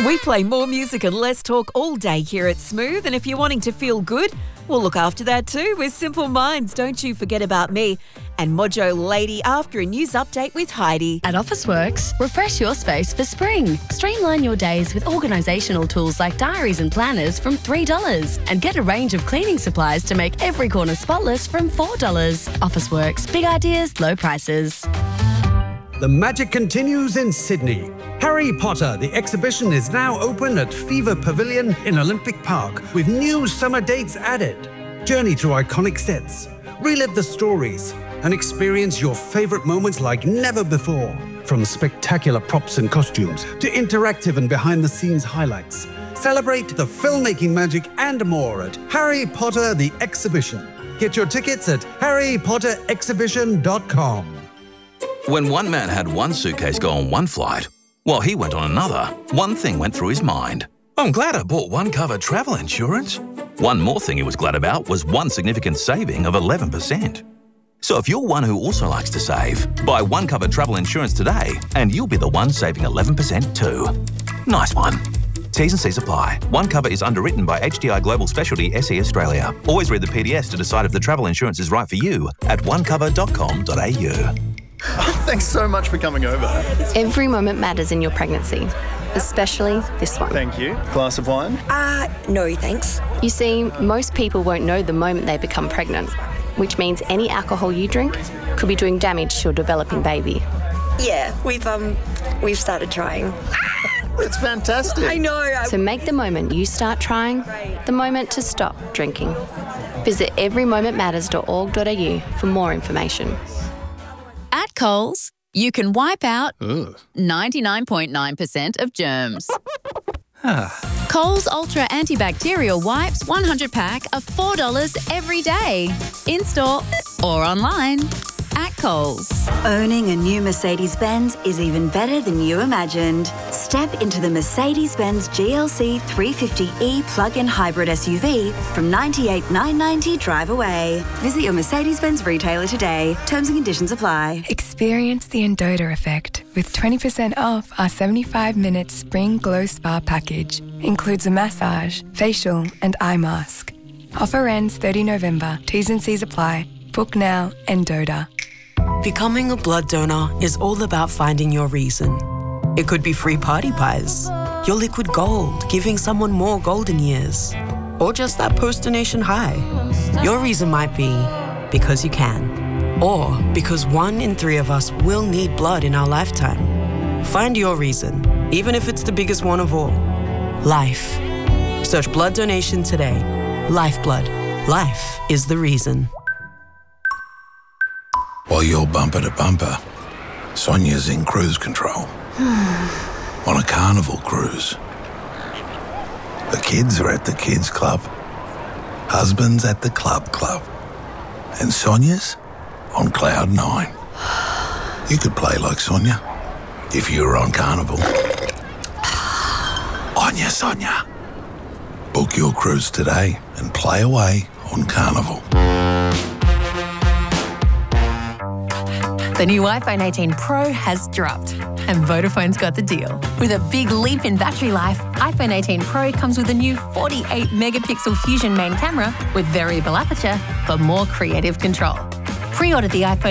We play more music and less talk all day here at Smooth, and if you're wanting to feel good, we'll look after that too with Simple Minds. Don't you forget about me. And Mojo Lady after a news update with Heidi. At Officeworks, refresh your space for spring. Streamline your days with organisational tools like diaries and planners from $3 and get a range of cleaning supplies to make every corner spotless from $4. Officeworks, big ideas, low prices. The magic continues in Sydney. Harry Potter, the exhibition, is now open at Fever Pavilion in Olympic Park with new summer dates added. Journey through iconic sets, relive the stories, and experience your favourite moments like never before. From spectacular props and costumes to interactive and behind-the-scenes highlights. Celebrate the filmmaking magic and more at Harry Potter the Exhibition. Get your tickets at harrypotterexhibition.com. When one man had one suitcase go on one flight, while he went on another, one thing went through his mind. I'm glad I bought OneCover travel insurance. One more thing he was glad about was one significant saving of 11%. So if you're one who also likes to save, buy OneCover travel insurance today and you'll be the one saving 11% too. Nice one. T's and C's apply. OneCover is underwritten by HDI Global Specialty SE Australia. Always read the PDS to decide if the travel insurance is right for you at onecover.com.au. Thanks so much for coming over. Every moment matters in your pregnancy, especially this one. Thank you. Glass of wine? No, thanks. You see, most people won't know the moment they become pregnant, which means any alcohol you drink could be doing damage to your developing baby. Yeah, we've started trying. It's fantastic. I know. So make the moment you start trying the moment to stop drinking. Visit everymomentmatters.org.au for more information. At Coles, you can wipe out 99.9% of germs. Coles Ultra Antibacterial Wipes 100 pack are $4 every day. In-store or online. At Coles. Owning a new Mercedes-Benz is even better than you imagined. Step into the Mercedes-Benz GLC 350e plug-in hybrid SUV from $98,990 drive away. Visit your Mercedes-Benz retailer today. Terms and conditions apply. Experience the Endota effect with 20% off our 75-minute Spring Glow Spa package. Includes a massage, facial and eye mask. Offer ends 30 November. T's and C's apply. Book now, Endota. Becoming a blood donor is all about finding your reason. It could be free party pies, your liquid gold, giving someone more golden years, or just that post-donation high. Your reason might be because you can, or because 1 in 3 of us will need blood in our lifetime. Find your reason, even if it's the biggest one of all. Life. Search blood donation today. Lifeblood. Life is the reason. While you're bumper to bumper, Sonia's in cruise control. On a carnival cruise. The kids are at the kids club. Husband's at the club. And Sonia's on cloud 9. You could play like Sonia if you were on carnival. On ya, Sonia. Book your cruise today and play away on carnival. The new iPhone 18 Pro has dropped, and Vodafone's got the deal. With a big leap in battery life, iPhone 18 Pro comes with a new 48-megapixel Fusion main camera with variable aperture for more creative control. Pre-order the iPhone